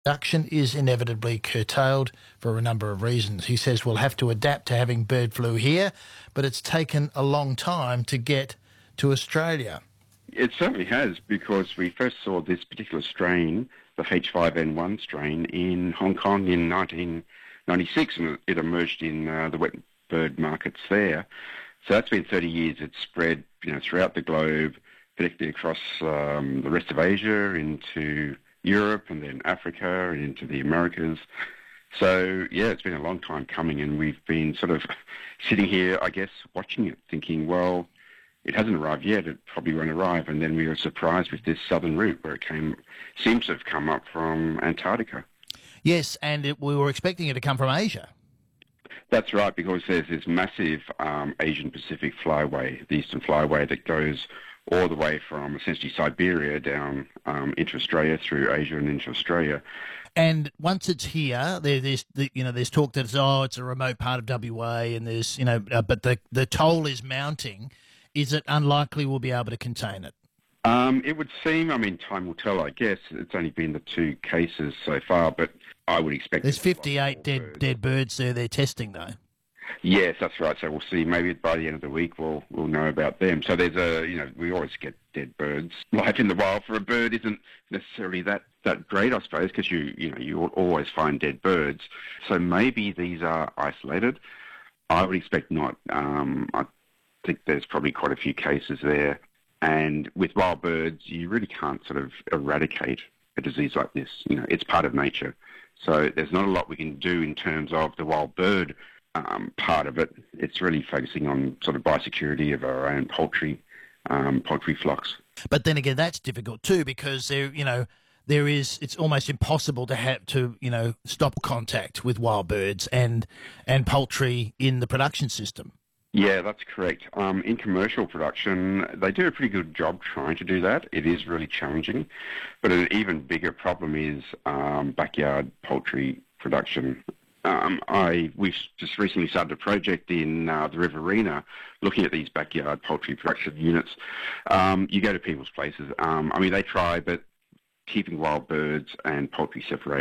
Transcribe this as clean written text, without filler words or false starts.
Production is inevitably curtailed for a number of reasons. He says we'll have to adapt to having bird flu here, but it's taken a long time to get to Australia. It certainly has, because we first saw this particular strain, the H5N1 strain, in Hong Kong in 1996, and it emerged in the wet bird markets there. So that's been 30 years. It's spread, throughout the globe, particularly across the rest of Asia, into Europe, and then Africa, and into the Americas. So, yeah, it's been a long time coming, and we've been sort of sitting here, I guess, watching it, thinking, well, it hasn't arrived yet, it probably won't arrive. And then we were surprised with this southern route where it seems to have come up from Antarctica. Yes, and we were expecting it to come from Asia. That's right, because there's this massive Asian-Pacific flyway, the Eastern Flyway, that goes all the way from essentially Siberia down into Australia, through Asia and into Australia. And once it's here, there's talk that it's a remote part of WA, and there's but the toll is mounting. Is it unlikely we'll be able to contain it? It would seem. Time will tell. I guess it's only been the 2 cases so far, but I would expect there's 58 dead birds there. They're testing though. Yes, that's right. So we'll see. Maybe by the end of the week, we'll know about them. So there's we always get dead birds. Life in the wild for a bird isn't necessarily that great, I suppose, because you always find dead birds. So maybe these are isolated. I would expect not. I think there's probably quite a few cases there. And with wild birds, you really can't sort of eradicate a disease like this. It's part of nature. So there's not a lot we can do in terms of the wild bird part of it. It's really focusing on sort of biosecurity of our own poultry flocks. But then again, that's difficult too, because it's almost impossible to have to stop contact with wild birds and poultry in the production system. Yeah, that's correct. In commercial production, they do a pretty good job trying to do that. It is really challenging. But an even bigger problem is backyard poultry production. We've just recently started a project in the Riverina looking at these backyard poultry production units. You go to people's places. They try, but keeping wild birds and poultry separated